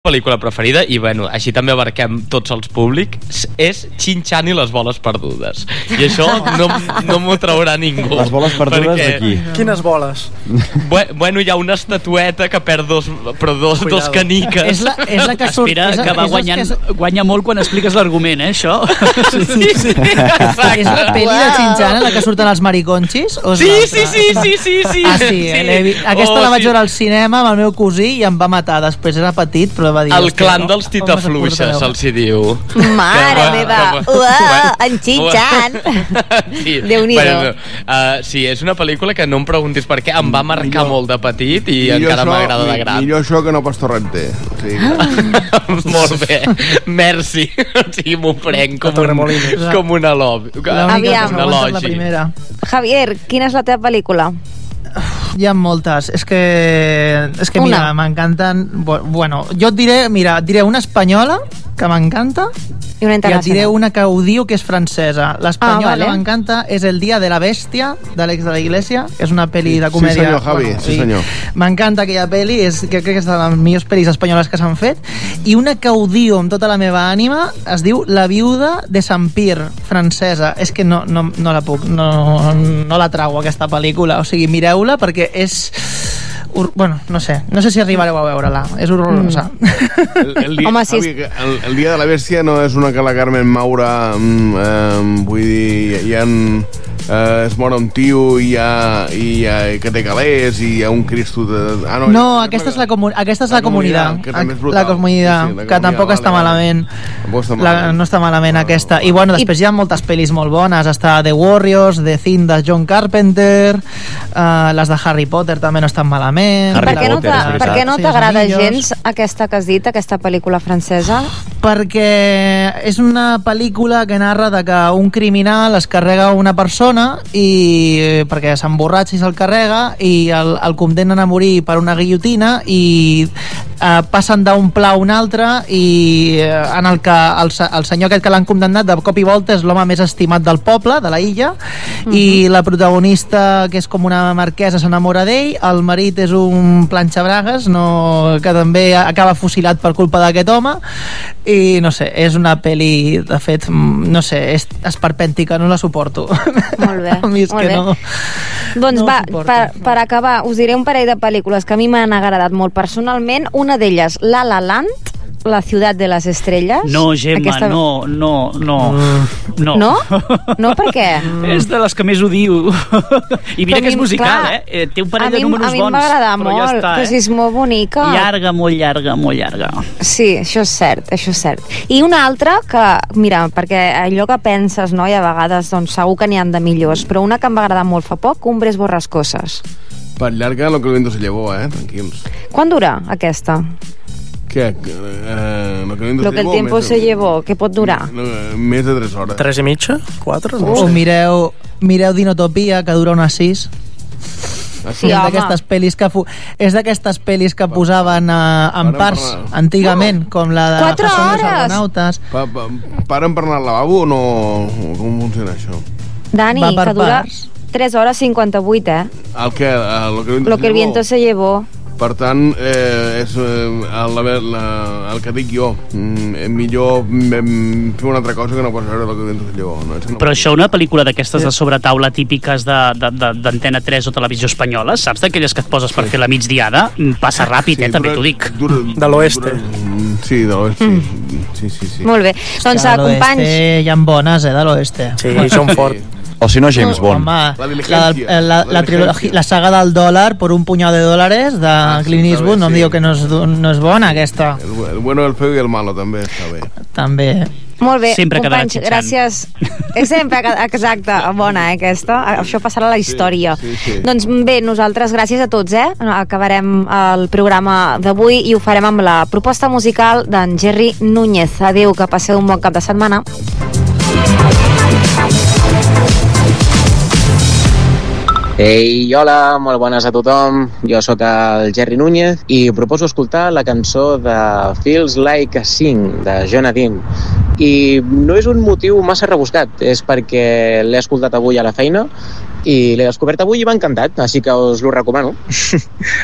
pel·lícula preferida, i bueno, així també abarquem tots els públics, és Chin-Chan i les boles perdudes. I això no m'ho traurà ningú. Les boles perdudes d'aquí. Quines boles? Bueno, hi ha una estatueta que perd dos caniques. És la que surt... Espera, que va guanya molt quan expliques l'argument, això. Sí, exacte. És la pel·li de Chin-Chan en la que surten els mariconxis? Sí. Ah, sí, aquesta la vaig veure al cinema amb el meu cosí i em va matar. Després era petit, però va dir... El clan dels titafluixes, se'ls hi diu. Mare meva, en Chin-Chan. Déu-n'hi-do. Sí, és una pel·lícula que no em preguntis per què, em va marcar molt de petit i encara m'agrada de gran. Millor això que no pas Torrente. Molt bé, merci. Sí, m'ho prenc com un elogi. Javier, quina és la teva pel·lícula? Hi ha moltes. És que mira, m'encanten... Bueno, jo et diré una espanyola que m'encanta i una internacional. I et diré una que odio, que és francesa. L'espanyola que m'encanta és El Día de la Bestia, d'Àlex de la Iglesia, que és una pel·li de comèdia. Sí, senyor, Javi, sí, senyor. M'encanta aquella pel·li, crec que és de les millors pel·lis espanyoles que s'han fet. I una que odio amb tota la meva ànima es diu La viuda de Saint-Pir, francesa. És que no la puc, no la trago, aquesta pel·lícula. O sigui, mireu-la perquè és... Bueno, no sé si arribareu a veure-la. És horrorosa. El Dia de la Bèstia no és una que la Carmen Maura vull dir, es mor un tio i que té calés i hi ha un Cristo de... No, aquesta és la Comunitat, la Comunitat, que tampoc està malament. No està malament aquesta. I bueno, després hi ha moltes pel·lis molt bones. Està The Warriors, The Thing de John Carpenter, les de Harry Potter també no estan malament. Per què no t'agrada gens aquesta que has dit, aquesta pel·lícula francesa? Perquè és una pel·lícula que narra de que un criminal es carrega una persona i perquè s'emborratxa i se'l carrega i el condemnen a morir per una guillotina i passen d'un pla a un altre i en el que el senyor aquest que l'han condemnat de cop i volta és l'home més estimat del poble, de la illa, i la protagonista, que és com una marquesa, s'enamora d'ell, el marit és un planxabragues que també acaba fusilat per culpa d'aquest home i no sé, és una pel·li de fet, no sé, és esperpèntica, no la suporto. Molt bé, molt bé. Doncs va, per acabar us diré un parell de pel·lícules que a mi m'han agradat molt personalment. Una d'elles, La La Land, La ciutat de les estrelles. No, Gemma, no. No? No, per què? És de les que més odio. I mira que és musical, té un parell de números bons. A mi m'agrada molt, que és molt bonica. Molt llarga. Sí, això és cert. I una altra que, mira, perquè allò que penses, no, i a vegades doncs, segur que n'hi ha de millors, però una que em va agradar molt fa poc, Cumbres Borrascoses. Per llarga, lo que el viento se llevó, tranquils. Quan dura aquesta? Què? Lo que el tiempo se llevó, què pot durar? Més de 3 hores. 3 i mitja? 4? No sé. Mireu Dinotopia, que dura una 6. Sí, és d'aquestes pel·lis que posaven en parts antigament, com la de 4 hores! Paren per anar al lavabo o no? Com funciona això? Dani, que dura 3 hores 58, Lo que el viento se llevó. Per tant, és el que dic jo. Millor fer una altra cosa que no pas veure el que viento se llevó. Però això, una pel·lícula d'aquestes de sobretaula típiques d'Antena 3 o Televisió Espanyola, saps d'aquelles que et poses per fer la migdiada? Passa ràpid, també t'ho dic. De l'oeste. Sí, de l'oeste. Sí. Molt bé. Doncs, companys... Hi ha bones, de l'oeste. Sí, són forts. O si no, James Bond. La saga del dòlar por un puñado de dólares de Clint Eastwood, no em diu que no és bona aquesta. El bueno, el feo i el malo també està bé. També. Molt bé, companys, gràcies. Sempre, exacte, bona, aquesta. Això passarà a la història. Sí. Doncs bé, nosaltres, gràcies a tots, acabarem el programa d'avui i ho farem amb la proposta musical d'en Jerry Núñez. Adéu, que passeu un bon cap de setmana. Ei, hola, molt bones a tothom. Jo sóc el Jerry Núñez i proposo escoltar la cançó de Feels Like a Sing, de John Adin. I no és un motiu massa rebuscat, és perquè l'he escoltat avui a la feina i l'he descobert avui i m'ha encantat, així que us l'ho recomano.